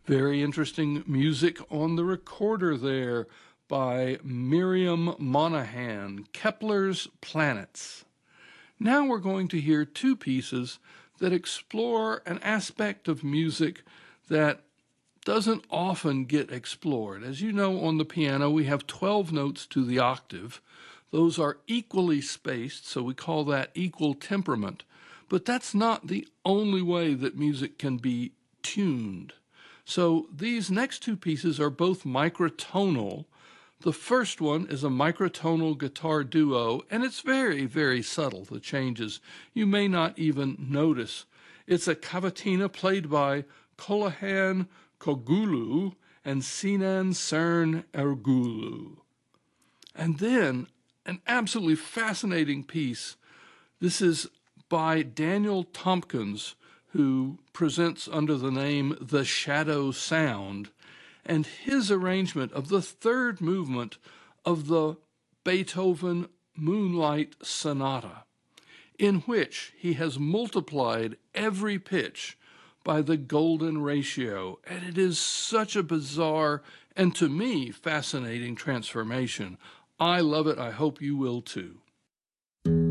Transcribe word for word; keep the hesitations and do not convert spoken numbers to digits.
Very interesting music on the recorder there by Miriam Monahan, Kepler's Planets. Now we're going to hear two pieces that explore an aspect of music that doesn't often get explored. As you know, on the piano we have twelve notes to the octave. Those are equally spaced, so we call that equal temperament. But that's not the only way that music can be tuned. So these next two pieces are both microtonal. The first one is a microtonal guitar duo, and it's very, very subtle, the changes. You may not even notice. It's a cavatina played by Colohan Kogulu and Sinan Cern Ergulu. And then an absolutely fascinating piece. This is by Daniel Tompkins, who presents under the name The Shadow Sound, and his arrangement of the third movement of the Beethoven Moonlight Sonata, in which he has multiplied every pitch by the golden ratio, and it is such a bizarre and, to me, fascinating transformation. I love it. I hope you will too.